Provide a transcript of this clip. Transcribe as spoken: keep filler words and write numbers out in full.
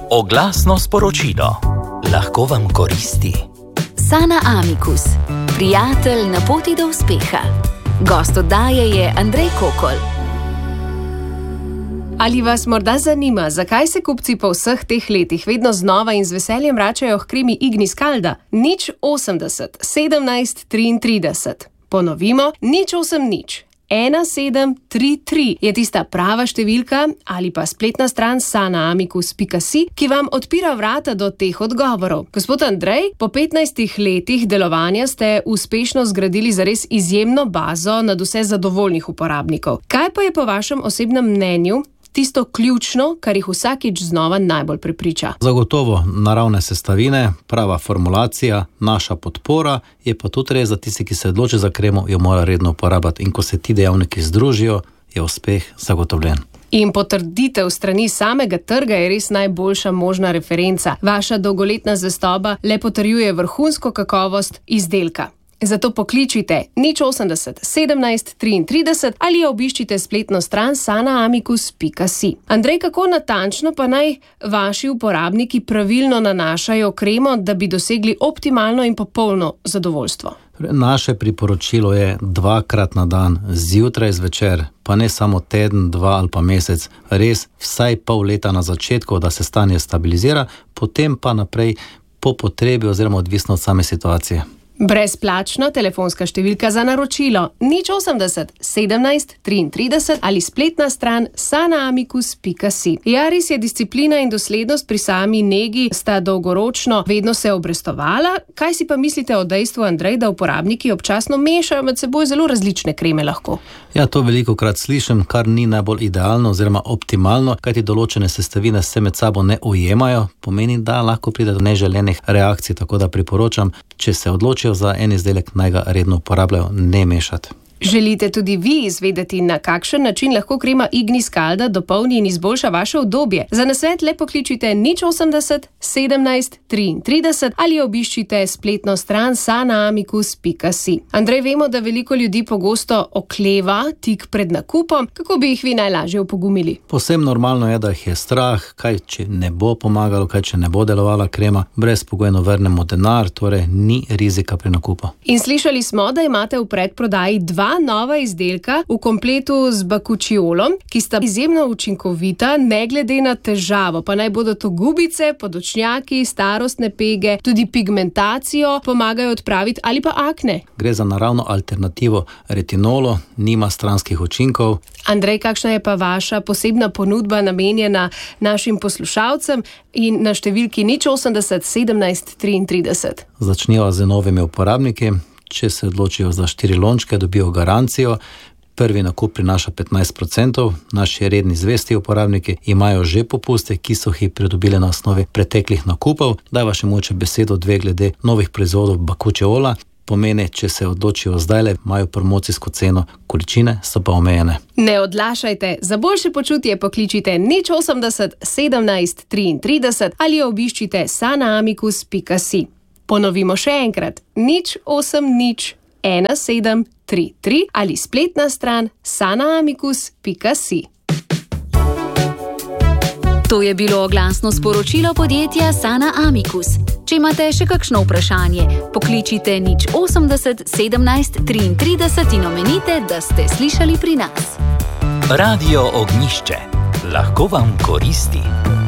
Oglasno sporočilo. Lahko vam koristi. Sana Amicus, prijatelj na poti do uspeha. Gost oddaje je Andrej Kokol. Ali vas morda zanima, zakaj se kupci po vseh teh letih vedno znova in z veseljem vračajo h kremi Ignis Calda? Nič osemdeset, sedemnajst, triintrideset. Ponovimo, nič osem nič. ena sedem tri tri je tista prava številka ali pa spletna stran sanaamicus pika si, ki vam odpira vrata do teh odgovorov. Gospod Andrej, po petnajstih letih delovanja ste uspešno zgradili zares izjemno bazo nadvse zadovoljnih uporabnikov. Kaj pa je po vašem osebnem mnenju tisto ključno, kar jih vsakič znova najbolj prepriča? Zagotovo naravne sestavine, prava formulacija, naša podpora, je pa tudi res, da tisti, ki se odloči za kremo, jo morajo redno uporabljati. In ko se ti dejavniki združijo, je uspeh zagotovljen. In potrditev strani samega trga je res najboljša možna referenca. Vaša dolgoletna zvestoba le potrjuje vrhunsko kakovost izdelka. Zato pokličite nič osemdeset, sedemnajst, triintrideset ali obiščite spletno stran sanaamicus pika si. Andrej, kako natančno pa naj vaši uporabniki pravilno nanašajo kremo, da bi dosegli optimalno in popolno zadovoljstvo? Naše priporočilo je dvakrat na dan, zjutraj, zvečer, pa ne samo teden, dva ali pa mesec, res vsaj pol leta na začetku, da se stanje stabilizira, potem pa naprej po potrebi oziroma odvisno od same situacije. Brezplačna telefonska številka za naročilo nič osemdeset, sedemnajst, triintrideset ali spletna stran sanaamicus pika si. Ja, res je, disciplina in doslednost pri sami negi sta dolgoročno vedno se obrestovala. Kaj si pa mislite o dejstvu, Andrej, da uporabniki občasno mešajo med seboj zelo različne kreme lahko? Ja, to velikokrat slišim, kar ni najbolj idealno oziroma optimalno, kajti določene sestavine se med sabo ne ujemajo, pomeni, da lahko pride do neželenih reakcij, tako da priporočam, če se odločijo za en izdelek, naj ga redno uporabljajo, ne mešati. Želite tudi vi izvedeti, na kakšen način lahko krema Ignis Calda dopolni in izboljša vaše udobje? Za nasvet le pokličite nič osemdeset, sedemnajst, triintrideset ali obiščite spletno stran sanaamicus pika si. Andrej, vemo, da veliko ljudi pogosto okleva tik pred nakupom. Kako bi jih vi najlažje opogumili? Povsem normalno je, da jih je strah, kaj če ne bo pomagalo, kaj če ne bo delovala krema, brezpogojno vrnemo denar, torej ni rizika pri nakupu. In slišali smo, da imate v predprodaji dva nova izdelka v kompletu z bakučiolom, ki sta izjemno učinkovita, ne glede na težavo, pa naj bodo to gubice, podočnjaki, starostne pege, tudi pigmentacijo pomagajo odpraviti ali pa akne. Gre za naravno alternativo retinolu, nima stranskih učinkov. Andrej, kakšna je pa vaša posebna ponudba namenjena našim poslušalcem in na številki nič osemdeset, sedemnajst, triintrideset? Začnijo z novimi uporabniki. Če se odločijo za štiri lončke, dobijo garancijo. Prvi nakup prinaša petnajst procentov. Naši redni zvesti uporabniki imajo že popuste, ki so jih pridobili na osnovi preteklih nakupov. Daj vaše moče besedo dve glede novih proizvodov bakučiola. Pomeni, če se odločijo zdajle, imajo promocijsko ceno, količine so pa omejene. Ne odlašajte, za boljše počutje pokličite nič osemdeset, sedemnajst, triintrideset ali obiščite sanaamicus pika si. Ponovimo še enkrat, nič osem nič, ena sedem tri tri ali spletna stran sanaamicus pika si. To je bilo oglasno sporočilo podjetja Sana Amicus. Če imate še kakšno vprašanje, pokličite nič osemdeset, sedemnajst, triintrideset in omenite, da ste slišali pri nas. Radio Ognjišče. Lahko vam koristi.